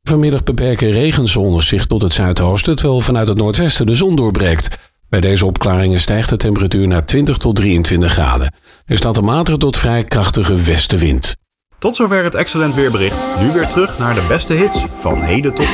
Vanmiddag beperken regenzones zich tot het zuidoosten, terwijl vanuit het noordwesten de zon doorbreekt. Bij deze opklaringen stijgt de temperatuur naar 20 tot 23 graden. Er staat een matige tot vrij krachtige westenwind. Tot zover het Excellent Weerbericht. Nu weer terug naar de beste hits van heden tot